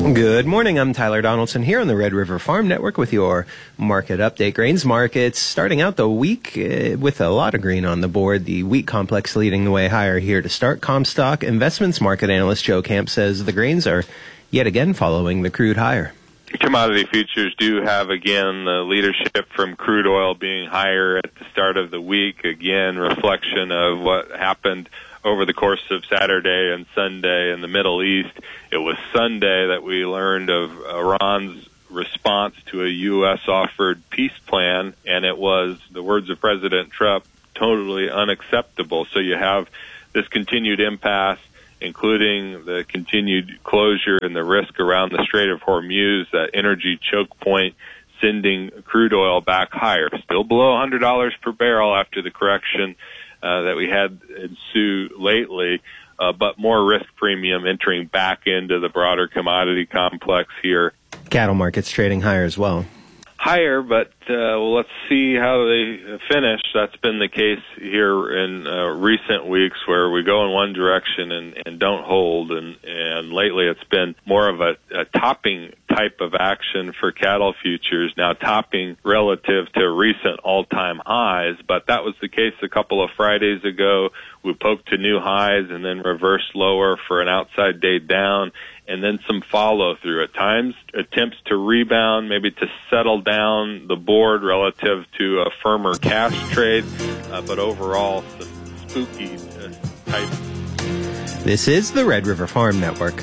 Good morning. I'm Tyler Donaldson here on the Red River Farm Network with your market update. Grains markets starting out the week with a lot of green on the board. The wheat complex leading the way higher here to start. Comstock Investments market analyst Joe Camp says the grains are yet again following the crude higher. Commodity futures do have, again, the leadership from crude oil being higher at the start of the week. Again, reflection of what happened over the course of Saturday and Sunday in the Middle East. It was Sunday that we learned of Iran's response to a U.S. offered peace plan, and it was, the words of President Trump, totally unacceptable. So you have this continued impasse, including the continued closure and the risk around the Strait of Hormuz, that energy choke point, sending crude oil back higher, still below $100 per barrel after the correction that we had ensue lately, but more risk premium entering back into the broader commodity complex here. Cattle markets trading higher as well. Higher, but let's see how they finish. That's been the case here in recent weeks, where we go in one direction and don't hold, and lately it's been more of a topping type of action for cattle futures, now topping relative to recent all-time highs, but that was the case a couple of Fridays ago. We poked to new highs and then reversed lower for an outside day down, and then some follow-through. At times, attempts to rebound, maybe to settle down the board relative to a firmer cash trade, but overall, some spooky type. This is the Red River Farm Network.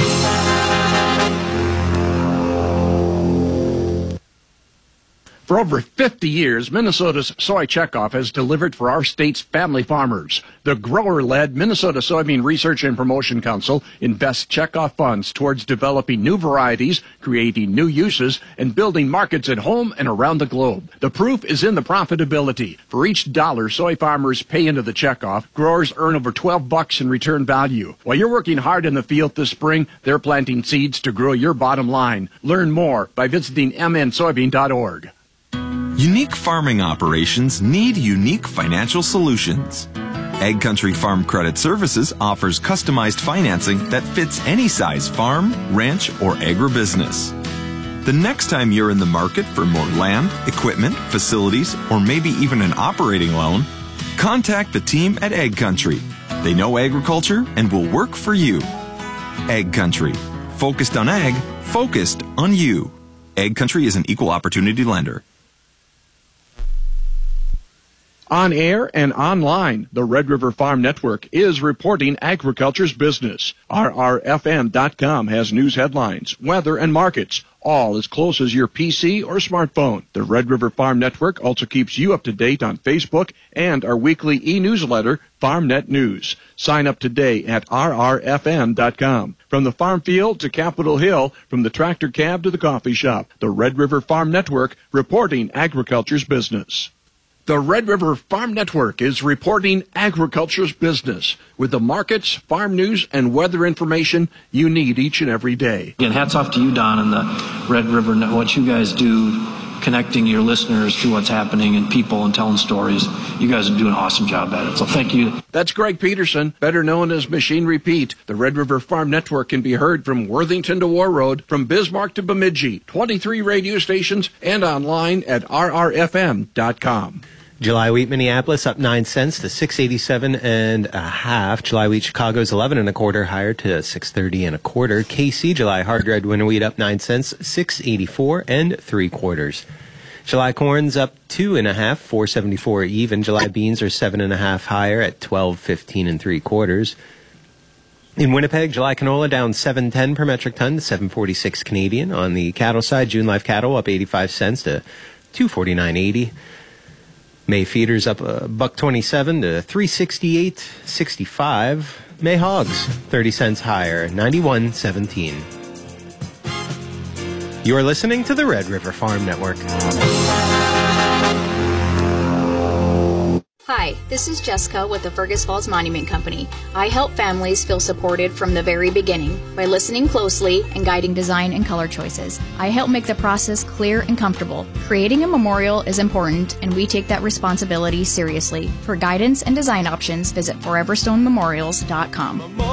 For over 50 years, Minnesota's Soy Checkoff has delivered for our state's family farmers. The grower-led Minnesota Soybean Research and Promotion Council invests checkoff funds towards developing new varieties, creating new uses, and building markets at home and around the globe. The proof is in the profitability. For each dollar soy farmers pay into the checkoff, growers earn over $12 in return value. While you're working hard in the field this spring, they're planting seeds to grow your bottom line. Learn more by visiting mnsoybean.org. Unique farming operations need unique financial solutions. Ag Country Farm Credit Services offers customized financing that fits any size farm, ranch, or agribusiness. The next time you're in the market for more land, equipment, facilities, or maybe even an operating loan, contact the team at Ag Country. They know agriculture and will work for you. Ag Country. Focused on ag, focused on you. Ag Country is an equal opportunity lender. On air and online, the Red River Farm Network is reporting agriculture's business. RRFN.com has news headlines, weather, and markets, all as close as your PC or smartphone. The Red River Farm Network also keeps you up to date on Facebook and our weekly e-newsletter, FarmNet News. Sign up today at RRFN.com. From the farm field to Capitol Hill, from the tractor cab to the coffee shop, the Red River Farm Network reporting agriculture's business. The Red River Farm Network is reporting agriculture's business with the markets, farm news, and weather information you need each and every day. Again, hats off to you, Don, and the Red River, what you guys do, connecting your listeners to what's happening and people and telling stories. You guys are doing an awesome job at it, so thank you. That's Greg Peterson, better known as Machine Repeat. The Red River Farm Network can be heard from Worthington to War Road, from Bismarck to Bemidji, 23 radio stations, and online at rrfm.com. July wheat Minneapolis up 9 cents to 687.5. July wheat Chicago's 11 1/4 higher to 630 1/4. KC July hard red winter wheat up 9 cents, 684 3/4. July corn's up 2 1/2, 474 even. July beans are 7 1/2 higher at 1215 3/4. In Winnipeg, July canola down 7.10 per metric ton to 746 Canadian. On the cattle side, June live cattle up 85 cents to 249.80. May feeders up $1.27 to 368.65. May hogs 30 cents higher, 91.17. You're listening to the Red River Farm Network. Hi, this is Jessica with the Fergus Falls Monument Company. I help families feel supported from the very beginning by listening closely and guiding design and color choices. I help make the process clear and comfortable. Creating a memorial is important, and we take that responsibility seriously. For guidance and design options, visit foreverstonememorials.com.